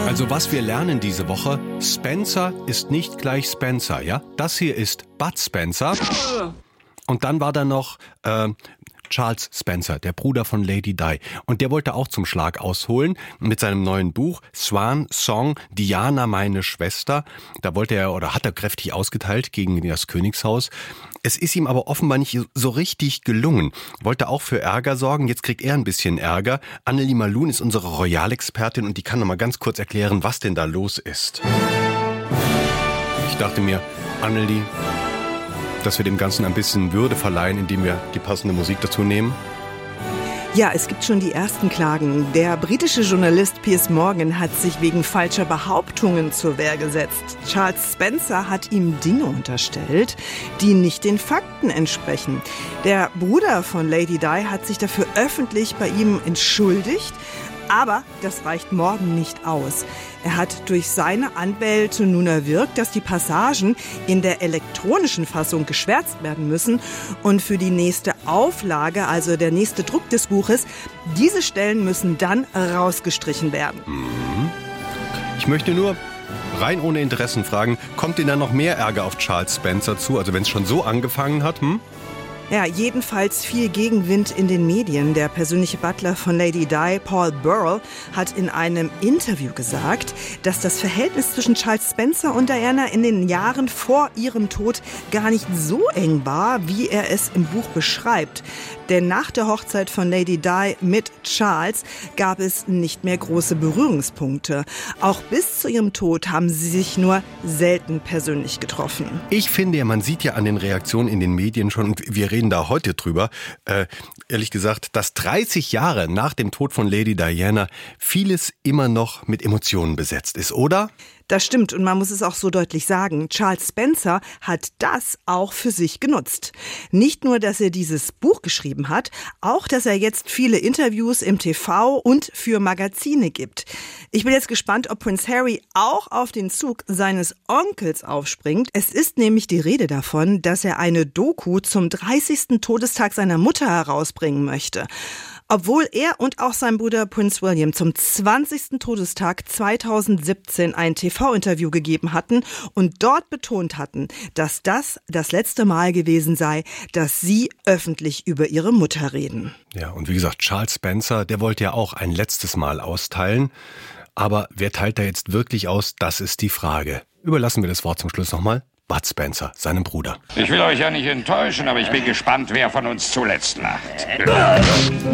Also was wir lernen diese Woche, Spencer ist nicht gleich Spencer, ja? Das hier ist Bud Spencer. Und dann war da noch Charles Spencer, der Bruder von Lady Di. Und der wollte auch zum Schlag ausholen mit seinem neuen Buch Swan Song, Diana meine Schwester. Da wollte er oder hat er kräftig ausgeteilt gegen das Königshaus. Es ist ihm aber offenbar nicht so richtig gelungen. Wollte auch für Ärger sorgen. Jetzt kriegt er ein bisschen Ärger. Annelie Malun ist unsere Royalexpertin und die kann noch mal ganz kurz erklären, was denn da los ist. Ich dachte mir, Annelie, dass wir dem Ganzen ein bisschen Würde verleihen, indem wir die passende Musik dazu nehmen? Ja, es gibt schon die ersten Klagen. Der britische Journalist Piers Morgan hat sich wegen falscher Behauptungen zur Wehr gesetzt. Charles Spencer hat ihm Dinge unterstellt, die nicht den Fakten entsprechen. Der Bruder von Lady Di hat sich dafür öffentlich bei ihm entschuldigt. Aber das reicht Morgan nicht aus. Er hat durch seine Anwälte nun erwirkt, dass die Passagen in der elektronischen Fassung geschwärzt werden müssen und für die nächste Auflage, also der nächste Druck des Buches, diese Stellen müssen dann rausgestrichen werden. Ich möchte nur rein ohne Interessen fragen, kommt Ihnen dann noch mehr Ärger auf Charles Spencer zu? Also wenn es schon so angefangen hat, Ja, jedenfalls viel Gegenwind in den Medien. Der persönliche Butler von Lady Di, Paul Burrell, hat in einem Interview gesagt, dass das Verhältnis zwischen Charles Spencer und Diana in den Jahren vor ihrem Tod gar nicht so eng war, wie er es im Buch beschreibt. Denn nach der Hochzeit von Lady Di mit Charles gab es nicht mehr große Berührungspunkte. Auch bis zu ihrem Tod haben sie sich nur selten persönlich getroffen. Ich finde ja, man sieht ja an den Reaktionen in den Medien schon, und wir reden da heute drüber, ehrlich gesagt, dass 30 Jahre nach dem Tod von Lady Diana vieles immer noch mit Emotionen besetzt ist, oder? Das stimmt und man muss es auch so deutlich sagen. Charles Spencer hat das auch für sich genutzt. Nicht nur, dass er dieses Buch geschrieben hat, auch, dass er jetzt viele Interviews im TV und für Magazine gibt. Ich bin jetzt gespannt, ob Prince Harry auch auf den Zug seines Onkels aufspringt. Es ist nämlich die Rede davon, dass er eine Doku zum 30. Todestag seiner Mutter herausbringen möchte. Obwohl er und auch sein Bruder Prince William zum 20. Todestag 2017 ein TV-Interview gegeben hatten und dort betont hatten, dass das letzte Mal gewesen sei, dass sie öffentlich über ihre Mutter reden. Ja, und wie gesagt, Charles Spencer, der wollte ja auch ein letztes Mal austeilen. Aber wer teilt da jetzt wirklich aus, das ist die Frage. Überlassen wir das Wort zum Schluss nochmal Bud Spencer, seinem Bruder. Ich will euch ja nicht enttäuschen, aber ich bin gespannt, wer von uns zuletzt lacht.